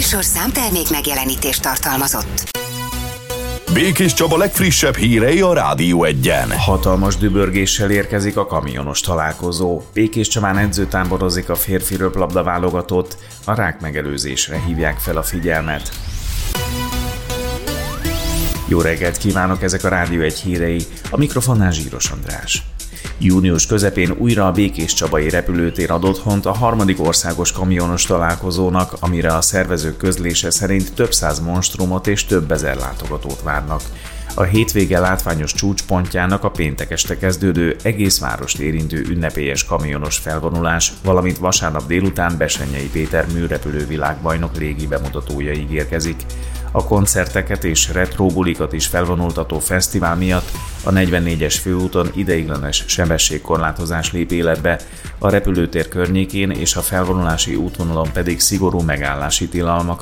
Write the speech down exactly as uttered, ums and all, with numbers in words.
műsor számtermék megjelenítést tartalmazott. Békés Csaba legfrissebb hírei a Rádió Egyen. Hatalmas dübörgéssel érkezik a kamionos találkozó. Békés Csabán edzőtáborozik a férfi röplabda válogatott, a rák megelőzésre hívják fel a figyelmet. Jó reggelt kívánok, ezek a Rádió Egy hírei, a mikrofonnál Zsíros András. Június közepén újra a Békés Csabai repülőtér ad otthont a harmadik országos kamionos találkozónak, amire a szervezők közlése szerint több száz monstrumot és több ezer látogatót várnak. A hétvége látványos csúcspontjának a péntek este kezdődő, egész várost érintő ünnepélyes kamionos felvonulás, valamint vasárnap délután Bessenyei Péter műrepülő világbajnok régi bemutatója ígérkezik. A koncerteket és retróbulikat is felvonultató fesztivál miatt a negyvennégyes főúton ideiglenes sebességkorlátozás lép életbe, a repülőtér környékén és a felvonulási útvonalon pedig szigorú megállási tilalmak